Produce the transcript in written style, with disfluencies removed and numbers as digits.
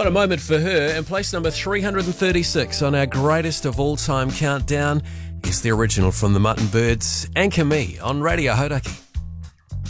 What a moment for her. In place number 336 on our greatest of all time countdown is the original from the Mutton Birds, Anchor Me on Radio Hauraki.